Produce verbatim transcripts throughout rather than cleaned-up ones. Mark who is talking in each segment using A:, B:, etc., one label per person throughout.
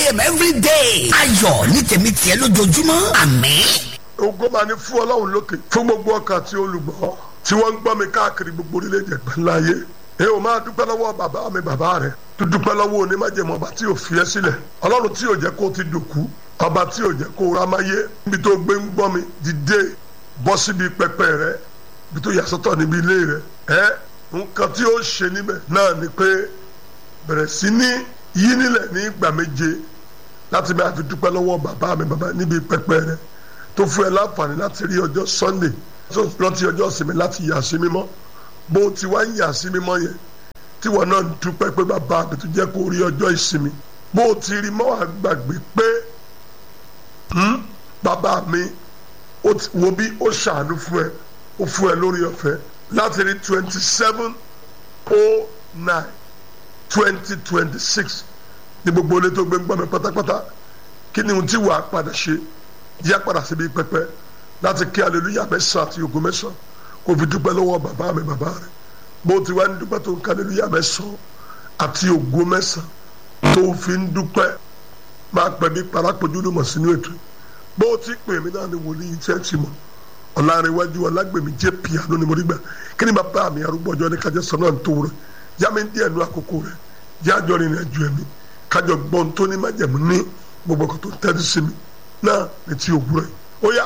A: a.m. every day. ayọ̀ ní tèmi tiẹ̀ lójoojúmọ́. àmín.
B: ògo máa ní fún ọlọ́run lókè fún gbogbo ọkàn tí olùgbọ́ tí wọ́n ń gbọ́ mi káàkiri gbogbo orílẹ̀-èdè àgbáńláyé. ẹ ò máa dúpẹ́ lọ́wọ́ bàbá mi bàbá rẹ̀ tó dúpẹ́ lọ́wọ́ onímájẹ̀mọ́ ọba tí ò fi ẹ́ sílẹ̀ ọlọ́run tí ò jẹ́ kó ti dòkú ọba tí ò jẹ́ kó rámáyé níbi tó gbé ń gbọ́ mi dìde bọ́ síbi pẹpẹ rẹ ibi tó yàsọ́tọ̀ níbi ilé rẹ ẹ nǹkan tí ó ṣe níbẹ̀ náà ni pé bẹ̀rẹ̀ sí ní yí nílẹ̀ ní ìgbà méje láti máa fi dúpẹ́ lọ́wọ́ bàbá mi bàbá níbi pẹpẹ rẹ tó fún ẹ láǹfààní láti rí ọjọ́ Sunday rántí ọjọ́ ìsinmi láti yà sí mímọ́ bó ti wá ń yà sí mímọ́ yẹn tí wọn náà dúpẹ́ pé bàbá mi tó jẹ́ kó rí ọjọ́ ìsinmi bó ti rí mọ́ àgbàgbé pé bàbá mi wo bí ó ṣàánú fún ẹ ó fún ẹ lórí ọ̀fẹ́ láti rí twenty seven oh nine twenty twenty six ní gbogbo ilé tó gbé ń gbọ́ mi pátápátá kí ni ohun tí wàá padà ṣe yá padà síbi pẹpẹ láti kí aleluya mẹ́sàn àti ògo mẹ́sàn kò fi dúpẹ́ lọ́wọ́ bàbá mi bàbá rẹ̀ bó ti wá ń dúpẹ́ tó ń kí aleluya mẹ́sàn àti ògo mẹ́sàn tó fi ń dúpẹ́ máa pẹ̀ bí parápojú ló mọ̀ sínú ètò bó ti pè mí náà ni wòlíì iṣẹ́ ti mọ̀ ọ̀làrẹ̀wájú ọ̀làgbèmí jẹ́ piano ni mo rí gbà kí ni bàbá mi arúgbó ọjọ́ ní kájọ sọ náà tó rẹ̀ yá mi díẹ̀ nu àkókò rẹ̀ yá àjọ rìnrìn àjò ẹ̀mí kájọ gbọ́n tó ní májẹ̀mú ní gbogbo ọkọ̀ tó tẹ́lẹ̀ sí mi náà létí òwúrọ̀ yìí ó yá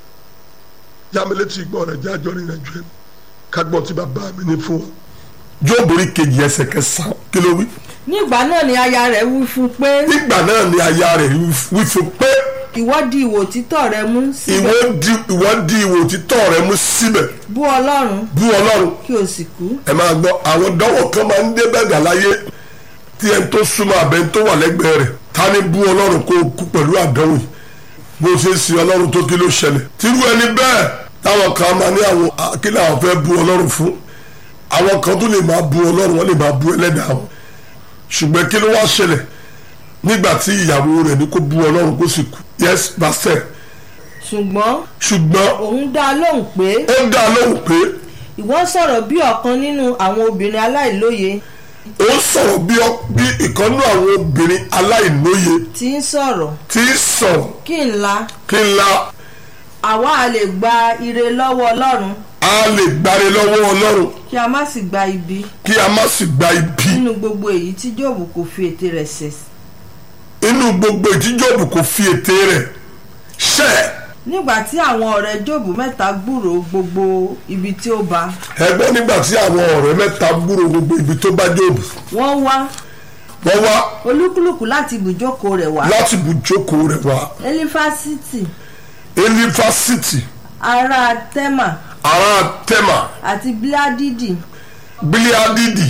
B: yá mi létí ìgbọ́ rẹ̀ yá àjọ rìnrìn àjò ẹ̀mí kágbọ́n tí bàbá mi ní fún wa. Jóòbù orí kejì ẹsẹ̀ kẹsàn-án kí ló wí.
C: nígbà náà ni aya rẹ̀ wí fún pé.
B: nígbà náà ni aya rẹ̀ wí fún pé.
C: ìwọ di ìwò títọ́ rẹ mú síbẹ̀.
B: ìwọ di ìwọ di ìwò títọ́ rẹ mú síbẹ̀.
C: bú ọlọ́run.
B: bú ọlọ́run.
C: kí o sì kú.
B: ẹ máa gbọ́ àwọn dánwò kan máa ń dé bẹ́gà láyé tí ẹni tó súnmọ́ abẹ́ tó wà lẹ́gbẹ̀ẹ́ rẹ̀ ta ni bú ọlọ́run kó o kú pẹ̀lú àdánwò yìí bó ṣe ń sin ọlọ́run tó kí ló ṣẹlẹ̀. tírú ẹni bẹ́ẹ̀ táwọn kan máa ní àwọn akílẹ̀ àwọn fẹ́ bú ọlọ́run fún àwọn kan tó lè máa bú ọlọ́run wọ́n lè máa bú ẹlẹ́dàá wọn ṣùgbọ́n kí ló wá ṣẹlẹ̀ nígbà tí ìyàwó rẹ̀ ní kó bú ọlọ́run kó sì kú. yes pastor.
C: ṣùgbọ́n.
B: ṣùgbọ́n.
C: òun dá a lóhùn pé.
B: ó dá a lóhùn pé.
C: ìwọ sọ̀rọ̀ bí ọ̀kan nínú àwọn obìnrin aláìlóye.
B: ó sọ̀rọ̀ bí ìkan nínú àwọn obìnrin aláìlóye.
C: tí ń sọ̀rọ̀.
B: tí ń sọ̀rọ̀.
C: kí n la.
B: kí n la.
C: àwa a lè gba ire lọ́wọ́ ọlọ́run.
B: a lè gbáre lọ́wọ́ ọlọ́run.
C: kí a má sì gba ibi.
B: kí a má sì gba ibi.
C: nínú gbogbo èyí tí Jóòbù kò fi ètè rẹ̀ ṣẹ̀.
B: inú gbogbo èyí tí Jóòbù kò fi ètè rẹ̀ ṣẹ̀.
C: nígbà tí àwọn ọ̀rẹ́ Jóòbù mẹ́ta gbúròó gbogbo ibi tí ó bá.
B: ẹgbẹ́ nígbà tí àwọn ọ̀rẹ́ mẹ́ta gbúròó gbogbo ibi tó bá Jóòbù.
C: wọ́n wá.
B: wọ́n wá.
C: olúkúlùkù láti ibùjókòó rẹ̀ wá.
B: láti ibùjókòó rẹ̀ wá.
C: elifasiti.
B: elifasiti.
C: ará Tẹ́mà.
B: ará Tẹ́mà.
C: àti Bíládìdì.
B: Bíládìdì.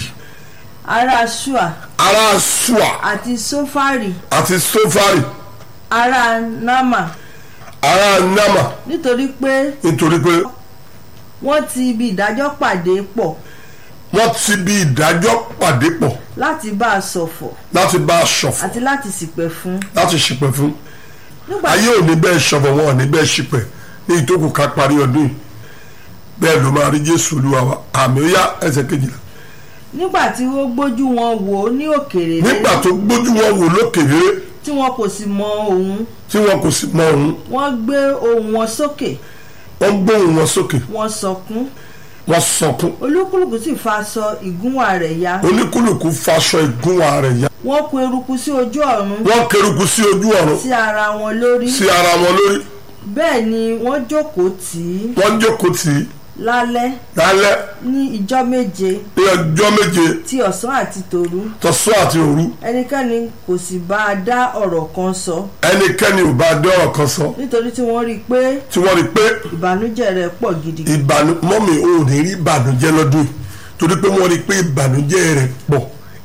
C: ará Ṣúà.
B: ará Ṣúà.
C: àti Sófárì.
B: àti Sófárì.
C: ará Námà.
B: ará Námà.
C: nítorí pé.
B: nítorí pé.
C: wọ́n ti ibi ìdájọ́ pàdé pọ̀.
B: wọ́n ti ibi ìdájọ́ pàdé pọ̀.
C: láti bá a ṣọ̀fọ̀.
B: láti bá a ṣọ̀fọ̀.
C: àti láti ṣìpẹ̀ fún.
B: láti ṣìpẹ̀ fún. ayé ò ní bẹ́ẹ̀ ṣọ̀fọ̀ wọn ò ní bẹ́ẹ̀ ṣìpẹ̀ ní ìtókù ká parí ọdún yìí bẹ́ẹ̀ ló máa rí Jésù Olúwa wa àmì ó yá ẹsẹ̀ kejìlá.
C: nígbà tí ó gbójú wọn wò ó ní òkèèrè.
B: nígbà tó gbójú wọn wò lókèèrè.
C: tí wọn kò sì mọ òun.
B: tí wọn kò sì mọ òun.
C: wọ́n gbé ohùn wọn sókè.
B: wọ́n gbóhùn wọn sókè.
C: wọ́n sọkún.
B: wọ́n sọkún.
C: olúkúlùkù sì fa aṣọ ìgúnwà rẹ̀ ya.
B: olúkúlùkù fa aṣọ ìgúnwà rẹ̀ ya.
C: wọ́n kó eruku sí ojú ọ̀run.
B: wọ́n kó eruku sí ojú ọ̀run.
C: sí ara wọn lórí.
B: sí ara wọn lórí.
C: bẹ́ẹ̀ ni wọ́n jókòó tì í.
B: wọ́n jókòó tì í.
C: lálẹ́.
B: lálẹ́.
C: ní ìjọ́ méje.
B: ní ọjọ́ méje.
C: ti ọ̀sán àti tòru.
B: tọ̀sán àti òru.
C: ẹnikẹ́ni kò sì bá a dá ọ̀rọ̀ kan sọ.
B: ẹnikẹ́ni ò bá a dá ọ̀rọ̀ kan sọ.
C: nítorí tí wọ́n rí i pé.
B: tí wọ́n rí i pé.
C: ìbànújẹ́ rẹ̀ pọ̀ gidigidi.
B: ìbànú mọ́mì ò ní rí ìbànújẹ́ lọ́dún yìí torí pé wọ́n rí i pé ìbànújẹ́ rẹ̀ pọ̀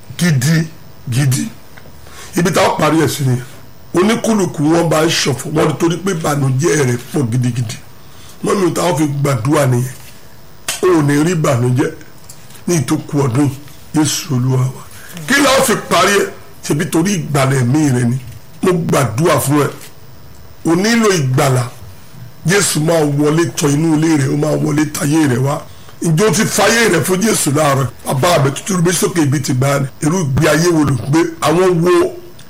B: gidigidi. ibi táwọn parí ẹ̀ sí ni oníkúlùkù wọn bá ń ṣọ̀fọ̀ wọ́n rí torí pé ìbànújẹ́ rẹ̀ pọ̀ gidigidi. mọ́mì táwọn fi gbàdúrà nìyẹn ò ní rí ìbànújẹ́ ní ìtókù ọdún Jésù Olúwa wa kí ló fi parí ẹ̀ ṣebí torí ìgbàlà ẹ̀mí rẹ ni mo gbàdúrà fún ẹ o nílò ìgbàlà Jésù máa wọlé tọ inú ilé rẹ ó máa wọlé tayé rẹ wá ìjọ ti fayé rẹ fún Jésù láàárọ̀ bàbá àbẹ tuntun bí sókè ibi ti gbà ní irú ìgbé ayé wo ló gbé àwọn wo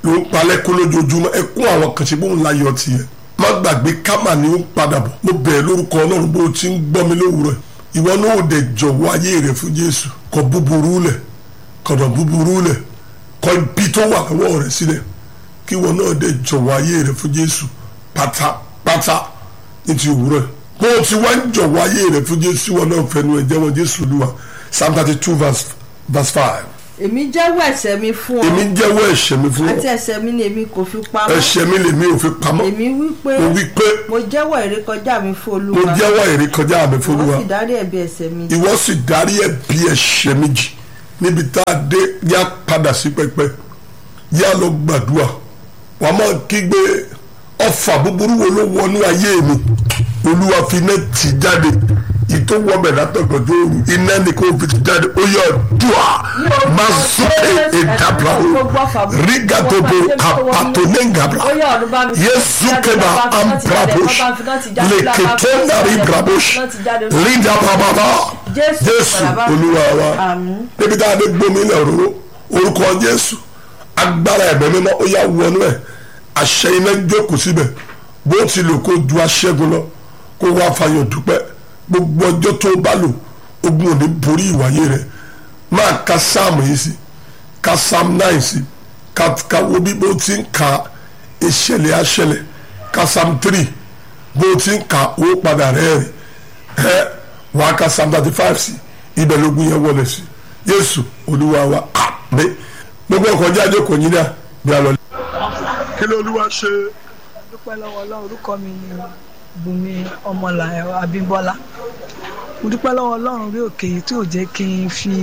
B: ló ń palẹ̀ kó lójoojúmọ́ ẹkún àwọn kan ṣe bóun láyọ̀ tiẹ̀ má gbàgbé kámà ni ó ń padà bọ̀ mo bẹ̀rẹ̀ lórúkọ ọlọ́run bó ti ń gbọ́ mi lówùúrọ̀ ìwọ náà ò dẹ̀ jọ̀wọ́ ayé rẹ̀ fún Jésù kọ búburú lẹ̀ kọ̀dọ̀ búburú lẹ̀ kọ ibi tó wà lọ́wọ́ rẹ̀ sílẹ̀ kí ìwọ náà dẹ̀ jọ̀wọ́ ayé rẹ̀ fún Jésù pátápátá ní ti òwúrọ̀ bó ti wá ń jọ̀wọ́ ayé rẹ̀ fún Jésù ìwọ náà fẹnu ẹ̀ jẹ́wọ́ Jésù Olúwa Psalm thirty two verse verse five.
C: èmi jẹ́wọ́ ẹ̀ṣẹ̀ mi fún ọ.
B: èmi jẹ́wọ́ ẹ̀ṣẹ̀ mi fún ọ.
C: àti ẹ̀ṣẹ̀ mi ni èmi kò fi pamọ́.
B: ẹ̀ṣẹ̀ mi lèmi ò fi pamọ́.
C: èmi wí pé
B: mo wí pé
C: mo jẹ́wọ́ ìrékọjá mi fún Olúwa.
B: mo jẹ́wọ́ ìrékọjá mi fún Olúwa.
C: ìwọ sì dárí ẹ̀bi ẹ̀ṣẹ̀ mi jì.
B: ìwọ sì dárí ẹ̀bi ẹ̀ṣẹ̀ mi jì níbi tá a dé yá padà sí pẹpẹ yá lọ gbàdúrà wàá máa kígbe ọfà búburú wo ló wọnú ayé mi Olúwa fi iná tì jáde ìtò wọbẹ̀ látọ̀gbọ̀dọ̀ òru iná ni kò fi jáde ó yọ dùà máa sọ̀rọ̀ ìdàbra o rígàtòbò àpàtòlẹ́ngàbra yéésù kẹba amprabosh lèkètèndàrí brabosh rídàbàbàbà Jésù Olúwa wa níbi tá a dé gbomi ilẹ̀ òróró orúkọ Jésù agbára ẹ̀mẹ́ mímọ́ ó yà wọnú ẹ̀ àṣẹ iná jókòó síbẹ̀ bó ti lò kó du aṣẹ́gun lọ kó wá fayọ̀ dúpẹ́ gbogbo ọjọ́ tó bá lò ogun ò ní borí ìwáyé rẹ̀ máa ka sáàmù yìí sí ka sáàmù náà sí ka ka wo bí bó ti ń ka ìṣẹ̀lẹ̀ àṣẹlẹ̀ ka sáàmù tírì bó ti ń ka owó padà rẹ̀ rẹ̀ ẹ wàá ka sáàmù thirty five sí ibẹ̀ lógún yẹn wọlé sí Jésù Olúwa wa àmín gbogbo ọkọ̀ jáde kò yín dá bí a lọ. kí ló Olúwa ṣe.
D: dúpẹ́ lọ́wọ́ Ọlọ́run orúkọ mi ni Bùnmi Ọmọláyọ̀ Abímbọ́lá mo dúpẹ́ lọ́wọ́ Ọlọ́run orí òkè yìí tí ò jẹ́ kí n fi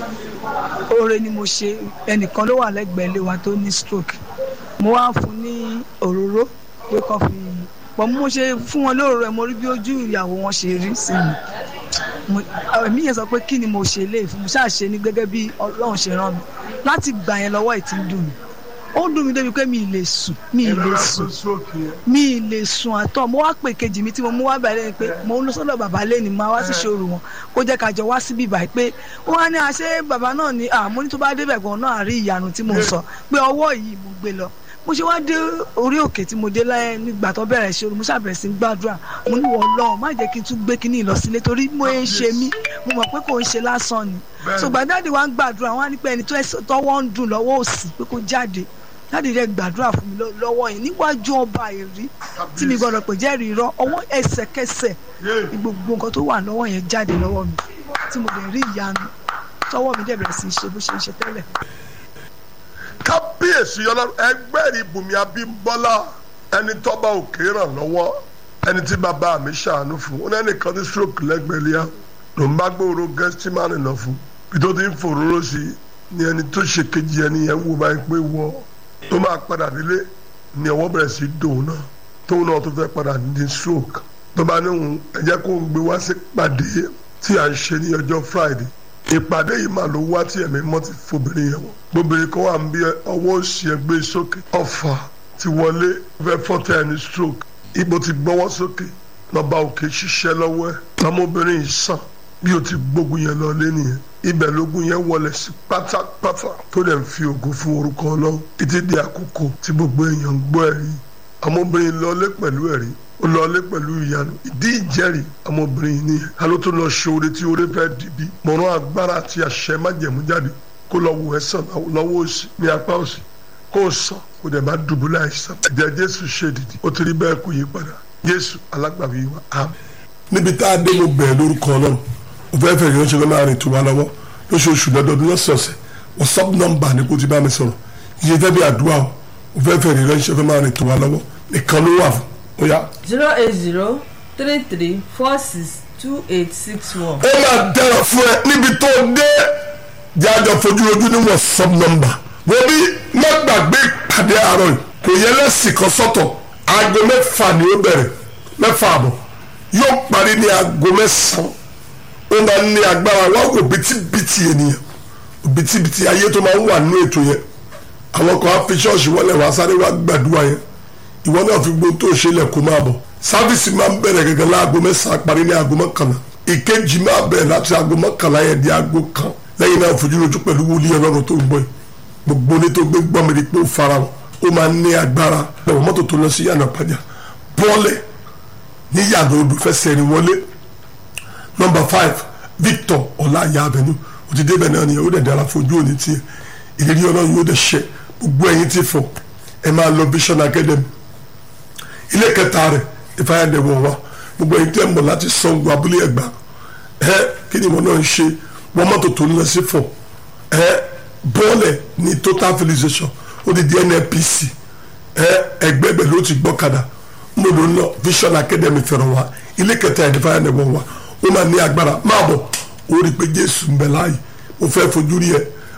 D: oore ni mo ṣe ẹnìkan ló wà lẹ́gbẹ̀ẹ́ ilé wa tó ní stroke mo wá fún ní òróró pé kàn fi pọ̀ mo ṣe fún wọn lóòrò ẹ̀ mo rí bí ojú ìyàwó wọn ṣe rí sí mi èmi yẹn sọ pé kí ni mo ṣe lè fún mo ṣáà ṣe ní gẹ́gẹ́ bí Ọlọ́run ṣe rán mi láti gbà yẹn lọ́wọ́ ìtì ń dùn mí ó dùn mí débi pé mi ì lè sùn mi ì lè sùn mi ì lè sùn àtọ mo wá pè kejì mi tí mo mú wá bàálẹ̀ ni pé mo ń lọ sọ́dọ̀ bàbá lẹ́ni máa wá sí ṣòro wọn kó jẹ́ ká jọ wá síbí báyìí pé wọ́n á ní àṣẹ bàbá náà ní àmọ́ ní tó bá débẹ̀ gan náà àrí ìyanu tí mo sọ pé ọwọ́ yìí mo gbé lọ mo ṣe wá dé orí òkè tí mo dé láyé nígbà tó bẹ̀rẹ̀ ṣòro mo ṣàbẹ̀rẹ̀ sí gbàdúrà mo ní wọ́n lọ́hùn má jẹ́ kí n tún gbé kíní lọ sílé torí mo ń ṣe mí mo mọ̀ pé kò ń ṣe lásán ni so gbàdáàdì wa ń gbàdúrà wọn á ní pé ẹni tọ́wọ́ ń dùn lọ́wọ́ òsì pé kó jáde láti rẹ gbàdúrà fún mi lọ́wọ́ yìí níwájú ọba èrí tí mi gbọ́dọ̀ pè jẹ́rìí irọ́ ọwọ́ ẹsẹ̀kẹsẹ̀ ní gbogbo nǹkan tó wà lọ́wọ́ yẹn jáde lọ́wọ́ mi tí mo lè rí ìyanu tọwọ́ mi dẹ̀ bẹ̀rẹ̀ sí í ṣe bó ṣe ń ṣe tẹ́lẹ̀.
B: kábíyèsí Ọlọ́run ẹgbẹ́ rí Bùnmi Abímbọ́lá ẹni tọ́ba òkè ràn lọ́wọ́ ẹni tí bàbá mi ṣàánú fún ó lẹ́nìkan ní stroke lẹ́gbẹ̀ẹ́ lẹ́yà ló ń bá gbòòrò gẹ́stímánì lọ fún bí tó ti ń fòróró sí ni ẹni tó ṣe kejì ẹni yẹn wò báyìí pé wọ́ọ́ tó máa padà nílé ni ọwọ́ bẹ̀rẹ̀ sí dòun náà tóun náà tó fẹ́ padà ní stroke tó bá níhun ẹ jẹ́ kó ń gbé wá sí pàdé tí à ń ṣe ní ọjọ́ Friday ìpàdé yìí mà ló wá tí ẹ̀mí mọ́ ti fobìnrin yẹn wọ̀ gbobìnrin kan wà ń bí ọwọ́ òsì ẹgbẹ́ sókè ọ̀fà ti wọlé fẹ́ fọ́tẹ̀ ẹni stroke ibo ti gbọ́wọ́ sókè lọ́ba òkè ṣiṣẹ́ lọ́wọ́ ẹ̀ lọ́mọbìnrin yìí sàn bí o ti gbógun yẹn lọ lé nìyẹn ibẹ̀ lógun yẹn wọlé sí pátápátá tó dẹ̀ ń fi ògo fún orúkọ Ọlọ́run títí di àkókò tí gbogbo èèyàn ń gbọ́ ẹ̀rí ọmọbìnrin lọlé pẹ̀lú ẹ̀rí ó lọlé pẹ̀lú ìyanu ìdí ìjẹ́rìí ọmọbìnrin yìí nìyẹn ká ló tó lọ ṣe oore tí oore fẹ́ dìbí mọ̀ràn agbára àti àṣẹ májẹ̀mú jáde kó lọ wò ẹ́ sàn lọ́wọ́ òsì ní apá òsì kó o sàn kó dẹ̀ má dùbúlẹ̀ àìsàn ẹ̀jẹ̀ Jésù ṣe dìdì ó ti rí bẹ́ẹ̀ kó yí padà Jésù alágbàwí wa àmín. níbi tá a dé mo bẹ̀rẹ̀ lórúkọ Ọlọ́run òfẹ́ fẹ́ ìrìnàṣẹ́ ló máa rìn tó wa lọ́wọ́ lóṣooṣù lọ́dọọdún lọ́sọ̀ọ̀sẹ̀ whatsapp nọ́mbà ni kò ti bá mi sọ̀rọ̀ iye tẹ́bi àdúrà o òfẹ́ fẹ́ ìrìnàṣẹ́ fẹ́ máa rìn tó wa lọ́wọ́ nìkan ló wà fún ó yá.
C: zero eight zero three three four six two eight six one.
B: ó máa dára fún ẹ níbi tó dé jájọ fojú ojú ní whatsapp nọ́mbà wọ́n bí má gbàgbé ìpàdé àárọ̀ yìí kò yẹ lẹ́sìn kan sọ́tọ̀ aago mẹ́fà ni ó bẹ̀rẹ̀ mẹ́fà àbọ̀ yóò parí ní aago mẹ́sàn-án ó máa ń ní agbára wá wò bìtìbìtì ènìyàn bìtìbìtì ayé tó máa ń wà nínú ètò yẹn àwọn kan á fi ṣọ́ọ̀ṣì wọlé wá sáré wá gbàdúrà yẹn ìwọ náà fi gbó tó ṣe lẹ̀ kó máa bọ̀ sáfìsì máa ń bẹ̀rẹ̀ gẹ́gẹ́ láago mẹ́sàn-án parí ní aago mọ́kànlá ìkejì máa bẹ̀rẹ̀ láti aago mọ́kànlá yẹn di aago kan lẹ́yìn náà fojú lójú pẹ̀lú wòlíì Ọlọ́run tó ń bọ̀ yìí gbogbo ní tó gbé gbọ́n mi rí pé ó fara wọn ó máa ní agbára lọ́wọ́ mọ́tò tó lọ sí yànnà pàjá bọ́ọ̀lẹ̀ ní yànnà odò fẹsẹ̀ rìn wọlé. Number five Victor Ọláìyá Avenue ó ti débẹ̀ náà nìyẹn ó dẹ̀ dára fojú òní tiẹ̀ ìrírí ọlọ́run yóò dẹ̀ ṣẹ gbogbo ẹ̀yin ti fọ ẹ máa lọ Vision Academy ilé kẹta rẹ̀ ìfàyàdẹ̀wọ̀ wa gbogbo ẹ̀yin tẹ́ ń bọ̀ láti Ṣàngó Abúlé Ẹ̀gbá ẹ kí ni wọn náà ń ṣe wọn mọ́tò tó ń lọ sí fọ ẹ bọ́ọ̀lẹ̀ ní Total Fertilization ó di di N N P C ẹ ẹgbẹ́ bẹ̀ ló ti gbọ́kadà mo lò ń lọ Vision Academy fẹ̀rọ̀ wa ilé kẹta ìfàyàdẹ̀wọ̀ wa ó máa ní agbára máa bọ̀ ó rí i pé Jésù ń bẹ láàyè ó fẹ́ fojú rí ẹ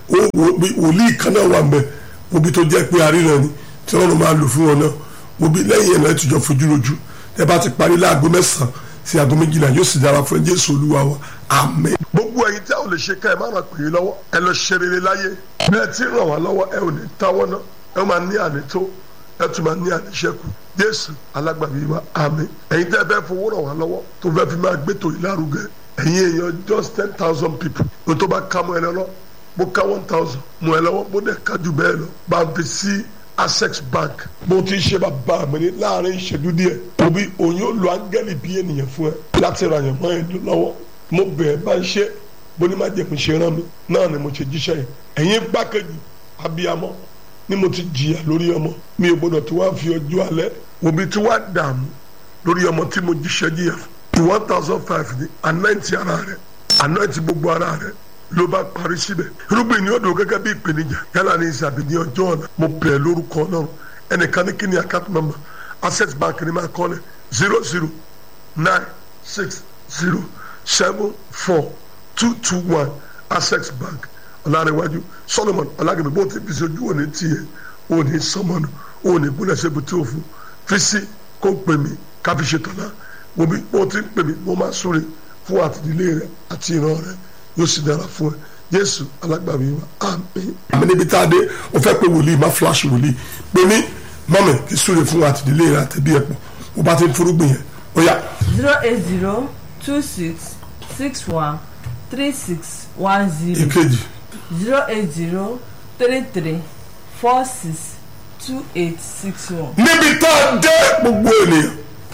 B: wòlíì kan náà wà ń bẹ òbí tó jẹ́ pé àríran ni tí wọ́n máa lò fún wọn náà òbí lẹ́yìn ẹ̀ náà ti jọ fojú lójú ẹ bá ti parí láago mẹ́sàn-án sí aago méjìlá yóò sì dára fún Jésù Olúwa wa àmín. gbogbo ẹ̀yin tí a ò lè ṣe ká ẹ má ràn pè é lọ́wọ́ ẹ lọ ṣe rere láyé bẹ́ẹ̀ tí ràn wá lọ́wọ́ ẹ ò ní táwọ́ náà ẹ máa ní ànító ẹ tún máa ní àníṣẹ́kù Jésù alágbàbí wa àmín. ẹ̀yin tẹ́ ẹ fẹ́ fowó ràn wá lọ́wọ́ tó fẹ́ fi máa gbé tòyí lárugẹ ẹ̀yin èèyàn just ten thousand people o tó bá ká mọ́ ẹ lọ́wọ́ bó ká one thousand mọ́ ẹ lọ́wọ́ bó dẹ̀ ká jù bẹ́ẹ̀ lọ bá ń fi sí Access Bank bó ti ṣe bàbá mi ní láàrin ìṣẹ́jú díẹ̀ òbí òun yóò lo áńgẹ́lì bí ènìyàn fún ẹ láti ra yàn mọ́ ẹ lọ́wọ́ mo bẹ̀ẹ́ bá ń ṣe bó ní má jẹ́ mi ṣe rán mi náà ni mo ṣe jíṣẹ́ yẹn ẹ̀yin gbákejì abiyamọ ni mo ti jìyà lórí ọmọ mi ò gbọdọ̀ tí wàá fi ọjọ́ alẹ́ òbí tí wàá dààmú lórí ọmọ tí mo jíṣẹ́ jìyà fún one thousand five ní anointi ara rẹ anointi gbogbo ara rẹ ló bá parí síbẹ̀ irúgbìn ni ó dùn gẹ́gẹ́ bí ìpèníjà yálà ní ìsàbí ní ọjọ́ ọ̀la mo bẹ̀ lórúkọ Ọlọ́run ẹnìkan ní kí ni account number Access Bank ni máa kọ́ lẹ̀ zero zero nine six zero seven four two two one Access Bank ọ̀làrẹ̀wájú Solomon ọ̀làgẹ̀mẹ̀ bó ti fi sojú òní tiẹ̀ òní sọmọnù òní gbọ́dọ̀ ṣe bùtí òfu fi sí kó pè mí káfí ṣètọ́lá wo bí bó ti ń pè mí mo máa súre fún àtìdílé rẹ àti ìran rẹ yóò sì dára fún ẹ Jésù alágbàwí wa àmín. àmì níbi tá a dé o fẹ́ pé wòlíì má flash wòlíì pé ní mọ́mì kí súre fún àtìdílé rẹ àtẹ̀bí ẹ̀ pọ̀ mo bá ti ń forúgbìn yẹn ó yá.
C: zero eight zero two six six one three six one zero.
B: èkejì.
C: zero eight zero three three four six two eight six one.
B: níbi tá a dé gbogbo ènìyàn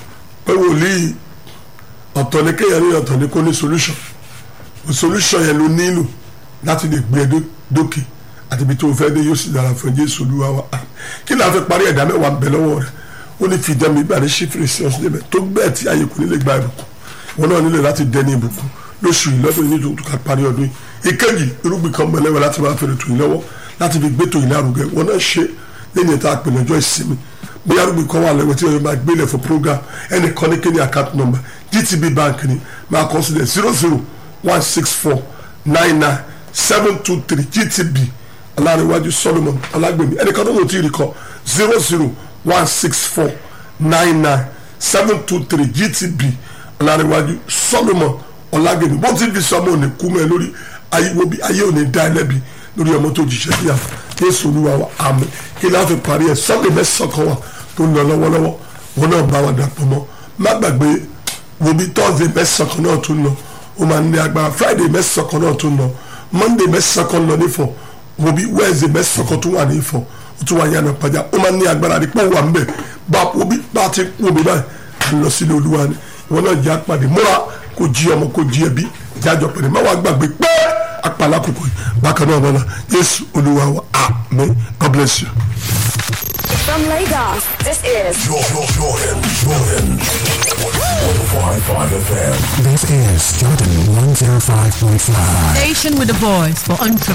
B: pé wòlíì ọ̀tọ̀ ní kéèyàn ní ọ̀tọ̀ ní kó ní solution solution yẹn ló nílò láti lè gbé ẹ dókè àti ibi tó o fẹ́ dé yóò sì dára fún Jésù Olúwa wa kí ni a fẹ́ parí ẹ̀dá mẹ́wàá ń bẹ lọ́wọ́ rẹ̀ ó ní fi dẹ́mi gbà ní sífìrì sí ọ̀sùn lẹ́bẹ̀ tó bẹ́ẹ̀ tí ayé kò ní lè gba ìbùkún wọn náà nílò láti dẹni ìbùkún lóṣù yìí lọ́dún yìí nítorí ká parí ọdún yìí ìkejì irúgbìn kan mọ̀lẹ́wẹ̀ láti máa fẹ́rẹ̀ tòyìn lọ́wọ́ láti fi gbé tòyìn lárugẹ wọn náà ṣe lẹ́yìn ìta àpèlè ọjọ́ ìsinmi bóyá irúgbìn kan wà lẹ́wọ̀ tí wọ́n máa gbélé fún program ẹnì kan ní kéde account number G T B bank ni máa kọ́ sílẹ̀ zero zero one six four nine nine seven two three G T B alárẹ̀wájú Solomon alágbèmí ẹnìkan tó lò tí ì rí kọ zero zero one six four nine nine seven two three G T B alárẹ̀wájú Solomon ọlágbèmí bó ti fi sọmọ òní kú mẹ́ lórí ayé òní dá ẹlẹ́bi lórí ọmọ tó jíṣẹ́ bí i Jésù Olúwa wa àmín kí láwọn fi parí ẹ̀ sọ́ọ̀lì mẹ́sàn-án kan wà tó ń lọ lọ́wọ́lọ́wọ́ wọn náà bá wa dàpọ̀ mọ́ má gbàgbé wo bí Thursday mẹ́sàn-án kan náà tó ń lọ ó máa ń ní agbára Friday mẹ́sàn-án kan náà tó ń lọ Monday mẹ́sàn-án kan lọ nífọ̀ wo bí Wednesday mẹ́sàn-án kan tó wà nífọ̀ ó tún wà yànnà pàjá ó máa ń ní agbára ní pọ̀ wà ń bẹ̀ bá wo bí bá ti wo bí báyìí à ń lọ sílé Olúwa ni ìwọ náà jẹ́ àpàdé múra kò jí ọmọ kò jí ẹbí jájọ pẹ̀lú má wàá gbàgbé pé apàlà kòkò yìí bákan náà bọ́lá Jésù Olúwa wa àmín. God bless you.
E: From Lagos, this is
A: Jordan, Jordan, Jordan. one oh five point five F M.
F: This is Jordan one oh five point five.
G: Station with a voice for entrepreneurs.